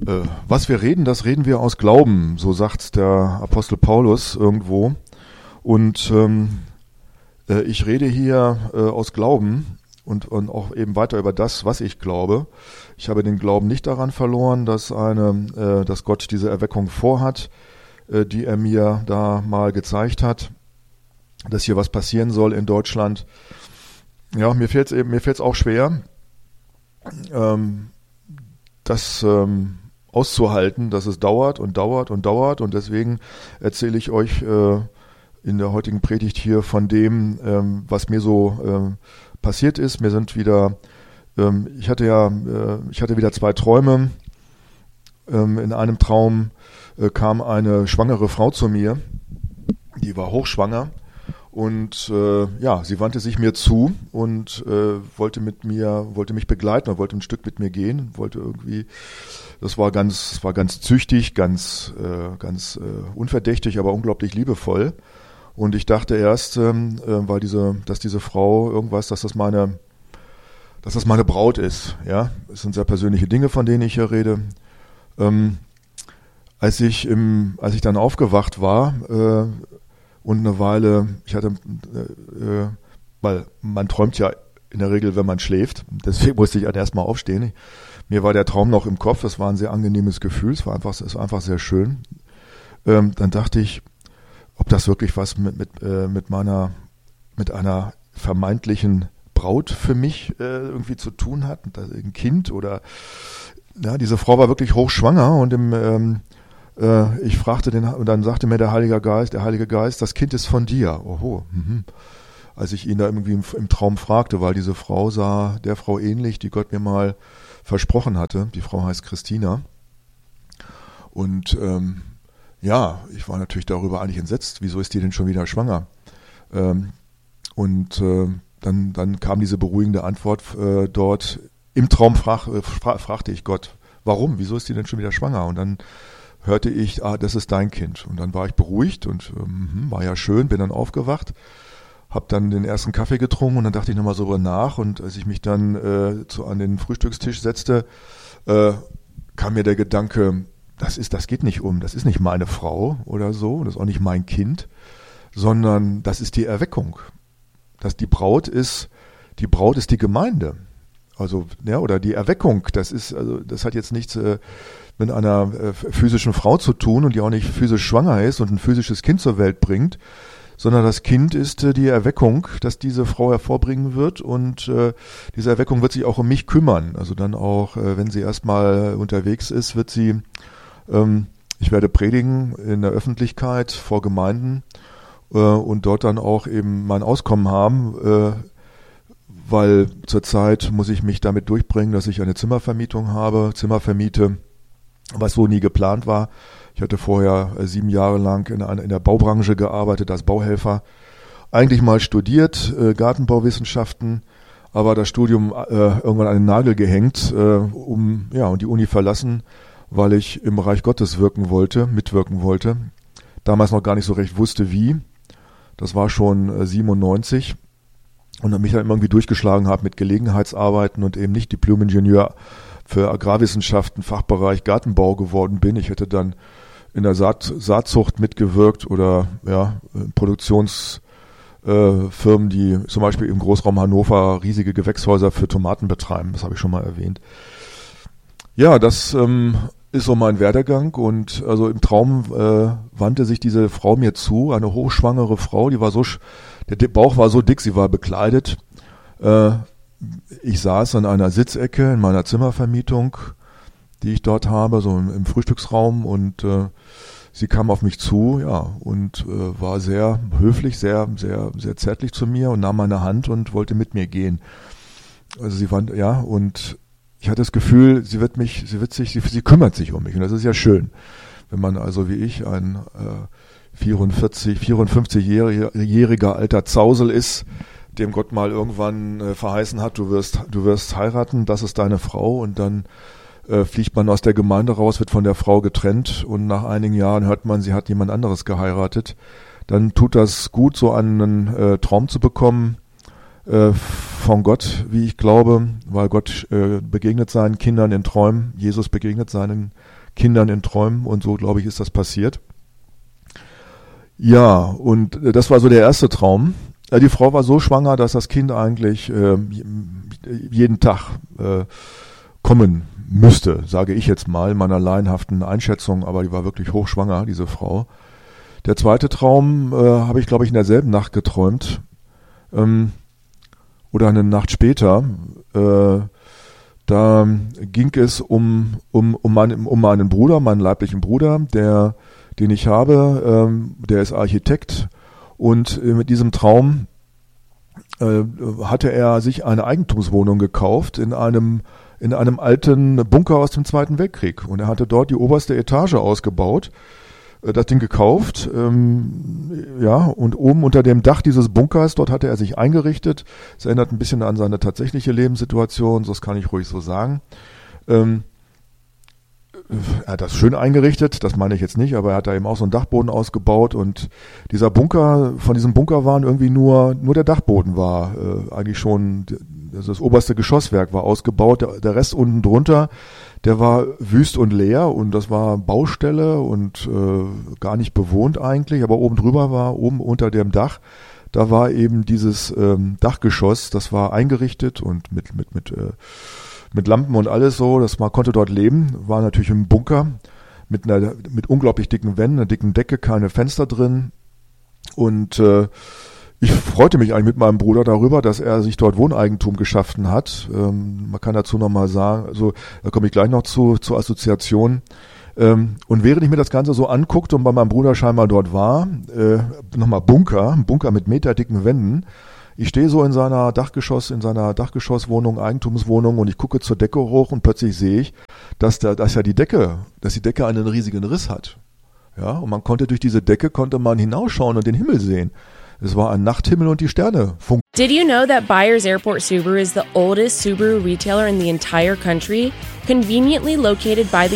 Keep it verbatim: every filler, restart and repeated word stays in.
Äh, was wir reden, das reden wir aus Glauben, so sagt der Apostel Paulus irgendwo. Und ähm, äh, ich rede hier äh, aus Glauben und, und auch eben weiter über das, was ich glaube. Ich habe den Glauben nicht daran verloren, dass eine, äh, dass Gott diese Erweckung vorhat, äh, die er mir da mal gezeigt hat, dass hier was passieren soll in Deutschland. Ja, mir fällt es eben, mir fällt es auch schwer, ähm, das ähm, auszuhalten, dass es dauert und dauert und dauert, und deswegen erzähle ich euch äh, in der heutigen Predigt hier von dem, ähm, was mir so ähm, passiert ist. Mir sind wieder, ähm, ich hatte ja, äh, ich hatte wieder zwei Träume. Ähm, in einem Traum äh, kam eine schwangere Frau zu mir, die war hochschwanger. Und äh, ja, sie wandte sich mir zu und äh, wollte mit mir, wollte mich begleiten und wollte ein Stück mit mir gehen, wollte irgendwie, das war ganz, das war ganz züchtig, ganz, äh, ganz äh, unverdächtig, aber unglaublich liebevoll. Und ich dachte erst, ähm, äh, weil diese, dass diese Frau irgendwas, dass das meine, dass das meine Braut ist, ja, es sind sehr persönliche Dinge, von denen ich hier rede. Ähm, als ich im, als ich dann aufgewacht war, äh, und eine Weile, ich hatte, äh, weil man träumt ja in der Regel, wenn man schläft, deswegen musste ich dann erstmal aufstehen. Mir war der Traum noch im Kopf, das war ein sehr angenehmes Gefühl, es war einfach, es war einfach sehr schön. Ähm, dann dachte ich, ob das wirklich was mit, mit, äh, mit meiner, mit einer vermeintlichen Braut für mich äh, irgendwie zu tun hat, ein Kind oder, ja, diese Frau war wirklich hochschwanger und im, ähm, ich fragte den, und dann sagte mir der Heilige Geist, der Heilige Geist, das Kind ist von dir. Oho. Mhm. Als ich ihn da irgendwie im, im Traum fragte, weil diese Frau sah der Frau ähnlich, die Gott mir mal versprochen hatte. Die Frau heißt Christina. Und ähm, ja, ich war natürlich darüber eigentlich entsetzt. Wieso ist die denn schon wieder schwanger? Ähm, und äh, dann, dann kam diese beruhigende Antwort äh, dort. Im Traum frag, äh, fra- fragte ich Gott, warum? Wieso ist die denn schon wieder schwanger? Und dann hörte ich, ah, das ist dein Kind. Und dann war ich beruhigt und ähm, war ja schön, bin dann aufgewacht, habe dann den ersten Kaffee getrunken und dann dachte ich nochmal so nach. Und als ich mich dann äh, zu, an den Frühstückstisch setzte, äh, kam mir der Gedanke, das ist, das geht nicht um, das ist nicht meine Frau oder so, das ist auch nicht mein Kind, sondern das ist die Erweckung. Das, die Braut ist, die Braut ist die Gemeinde. Also, ja, oder die Erweckung, das ist, also, das hat jetzt nichts äh, mit einer äh, physischen Frau zu tun und die auch nicht physisch schwanger ist und ein physisches Kind zur Welt bringt, sondern das Kind ist äh, die Erweckung, dass diese Frau hervorbringen wird, und äh, diese Erweckung wird sich auch um mich kümmern. Also dann auch, äh, wenn sie erstmal unterwegs ist, wird sie, ähm, ich werde predigen in der Öffentlichkeit vor Gemeinden äh, und dort dann auch eben mein Auskommen haben, äh, weil zurzeit muss ich mich damit durchbringen, dass ich eine Zimmervermietung habe, Zimmer vermiete, was so nie geplant war. Ich hatte vorher äh, sieben Jahre lang in, einer, in der Baubranche gearbeitet als Bauhelfer. Eigentlich mal studiert, äh, Gartenbauwissenschaften, aber das Studium äh, irgendwann an den Nagel gehängt, äh, um, ja, und die Uni verlassen, weil ich im Reich Gottes wirken wollte, mitwirken wollte. Damals noch gar nicht so recht wusste, wie. Das war schon äh, siebenundneunzig. Und mich dann irgendwie durchgeschlagen habe mit Gelegenheitsarbeiten und eben nicht Diplom-Ingenieur für Agrarwissenschaften, Fachbereich Gartenbau geworden bin. Ich hätte dann in der Saat, Saatzucht mitgewirkt oder ja, Produktionsfirmen, äh, die zum Beispiel im Großraum Hannover riesige Gewächshäuser für Tomaten betreiben. Das habe ich schon mal erwähnt. Ja, das ähm, ist so mein Werdegang, und also im Traum äh, wandte sich diese Frau mir zu, eine hochschwangere Frau, die war so, der Bauch war so dick, sie war bekleidet. Äh, ich saß an einer Sitzecke in meiner Zimmervermietung, die ich dort habe, so im, im Frühstücksraum, und äh, sie kam auf mich zu, ja, und äh, war sehr höflich, sehr, sehr, sehr zärtlich zu mir und nahm meine Hand und wollte mit mir gehen. Also sie fand, ja, und ich hatte das Gefühl, sie wird mich, sie wird sich, sie, sie kümmert sich um mich, und das ist ja schön, wenn man also wie ich ein äh, vierundvierzig, vierundfünfzigjähriger alter Zausel ist, dem Gott mal irgendwann äh, verheißen hat, du wirst, du wirst heiraten, das ist deine Frau, und dann äh, fliegt man aus der Gemeinde raus, wird von der Frau getrennt, und nach einigen Jahren hört man, sie hat jemand anderes geheiratet. Dann tut das gut, so einen äh, Traum zu bekommen, äh, von Gott, wie ich glaube, weil Gott äh, begegnet seinen Kindern in Träumen, Jesus begegnet seinen Kindern in Träumen und so, glaube ich, ist das passiert. Ja, und das war so der erste Traum. Die Frau war so schwanger, dass das Kind eigentlich äh, jeden Tag äh, kommen müsste, sage ich jetzt mal, in meiner laienhaften Einschätzung, aber die war wirklich hochschwanger, diese Frau. Der zweite Traum äh, habe ich, glaube ich, in derselben Nacht geträumt. Ähm, oder eine Nacht später. Äh, da ging es um, um, um, meinen, um meinen Bruder, meinen leiblichen Bruder, der, den ich habe, ähm, der ist Architekt. Und äh, mit diesem Traum äh, hatte er sich eine Eigentumswohnung gekauft in einem in einem alten Bunker aus dem Zweiten Weltkrieg. Und er hatte dort die oberste Etage ausgebaut, äh, das Ding gekauft, ähm, ja, und oben unter dem Dach dieses Bunkers, dort hatte er sich eingerichtet. Es erinnert ein bisschen an seine tatsächliche Lebenssituation, das kann ich ruhig so sagen. Ähm, Er hat das schön eingerichtet, das meine ich jetzt nicht, aber er hat da eben auch so einen Dachboden ausgebaut und dieser Bunker, von diesem Bunker waren irgendwie nur, nur der Dachboden war äh, eigentlich schon, also das oberste Geschosswerk war ausgebaut, der, der Rest unten drunter, der war wüst und leer und das war Baustelle und äh, gar nicht bewohnt eigentlich, aber oben drüber war, oben unter dem Dach, da war eben dieses ähm, Dachgeschoss, das war eingerichtet und mit, mit, mit, äh, mit Lampen und alles so, dass man konnte dort leben, war natürlich im Bunker mit einer mit unglaublich dicken Wänden, einer dicken Decke, keine Fenster drin und äh, ich freute mich eigentlich mit meinem Bruder darüber, dass er sich dort Wohneigentum geschaffen hat. Ähm, man kann dazu nochmal sagen, also da komme ich gleich noch zu zur Assoziation. Ähm, und während ich mir das Ganze so anguckte und bei meinem Bruder scheinbar dort war, äh, nochmal Bunker, ein Bunker mit meterdicken Wänden. Ich stehe so in seiner Dachgeschoss, in seiner Dachgeschosswohnung, Eigentumswohnung und ich gucke zur Decke hoch und plötzlich sehe ich, dass da, dass ja die Decke, dass die Decke einen riesigen Riss hat. Ja, und man konnte durch diese Decke konnte man hinausschauen und den Himmel sehen. Es war ein Nachthimmel und die Sterne funkelten. Did you know that Byers Airport Subaru is the oldest Subaru retailer in the entire country? Conveniently located by the